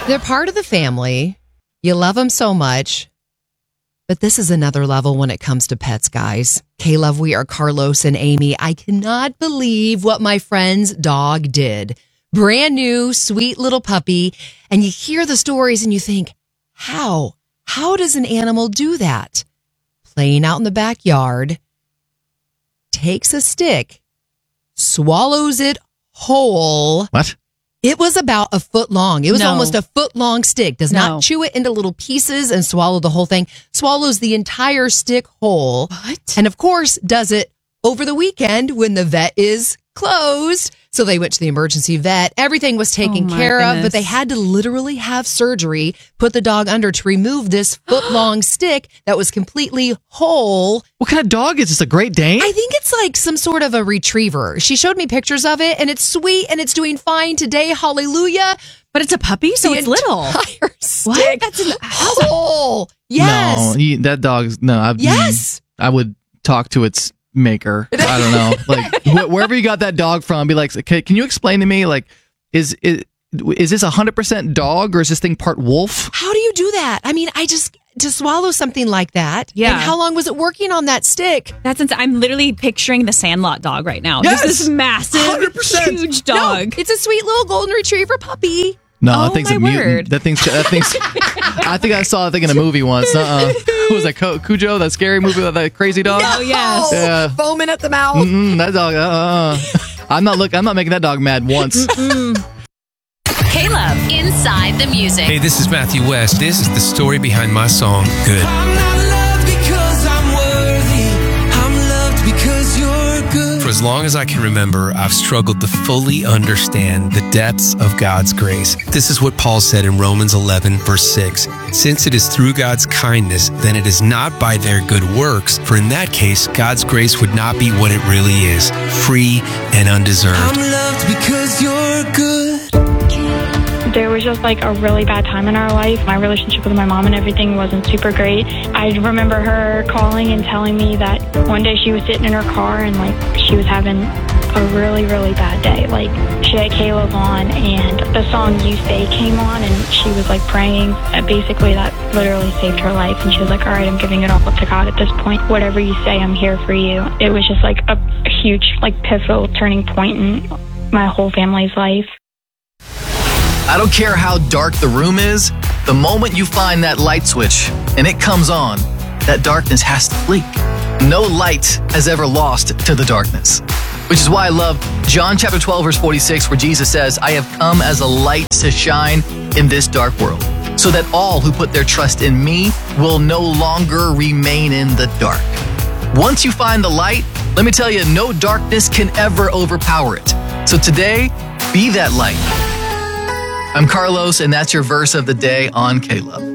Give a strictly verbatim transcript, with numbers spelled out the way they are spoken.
They're part of the family. You love them so much. But this is another level when it comes to pets, guys. K-Love, we are Carlos and Amy. I cannot believe what my friend's dog did. Brand new, sweet little puppy. And you hear the stories and you think, how? How does an animal do that? Playing out in the backyard, takes a stick, swallows it whole. What? It was about a foot long. It was No. almost a foot long stick. Does No. not chew it into little pieces and swallow the whole thing. Swallows the entire stick whole. What? And of course, does it over the weekend when the vet is closed. So they went to the emergency vet. Everything was taken Oh, my care of, goodness. but they had to literally have surgery, put the dog under to remove this foot long stick that was completely whole. What kind of dog is this? A Great Dane? I think it's like some sort of a retriever. She showed me pictures of it, and it's sweet, and it's doing fine today. Hallelujah. But it's a puppy, so The it's little. entire What? stick That's an whole. Yes. No, he, that dog's no. I, Yes. I would talk to its maker. I don't know, like wh- wherever you got that dog from. Be like, okay, can you explain to me, like, is is is this a hundred percent dog or is this thing part wolf? How do you do that? I mean, I just to swallow something like that. Yeah. And how long was it working on that stick? That's ins- I'm literally picturing the Sandlot dog right now. Yes! Just this massive, one hundred percent. huge dog. No, it's a sweet little golden retriever puppy. No, Oh, that thing's my a mutant. word. That thing's that thing's. I think I saw that thing in a movie once. Uh-uh. What was that Co- Cujo? That scary movie with that crazy dog? Oh, yes. Yeah. Foaming at the mouth. Mm-mm, that dog. Uh-uh. I'm not look. I'm not making that dog mad once. K-Love, Inside the Music. Hey, this is Matthew West. This is the story behind my song, Good. I'm not loved because I'm worthy. I'm loved because you're good. For as long as I can remember, I've struggled to fully understand the depths of God's grace. This is what Paul said in Romans eleven, verse six. Since it is through God's kindness, then it is not by their good works. For in that case, God's grace would not be what it really is, free and undeserved. I'm loved because you're good. There was just like a really bad time in our life. My relationship with my mom and everything wasn't super great. I remember her calling and telling me that one day she was sitting in her car and like she was having a really, really bad day. Like she had K-Love on and the song You Stay came on and she was like praying. And basically that literally saved her life. And she was like, all right, I'm giving it all up to God at this point. Whatever you say, I'm here for you. It was just like a huge, like pivotal turning point in my whole family's life. I don't care how dark the room is, the moment you find that light switch and it comes on, that darkness has to flee. No light has ever lost to the darkness. Which is why I love John chapter twelve, verse forty-six, where Jesus says, I have come as a light to shine in this dark world, so that all who put their trust in me will no longer remain in the dark. Once you find the light, let me tell you, no darkness can ever overpower it. So today, be that light. I'm Carlos, and that's your verse of the day on K-Love.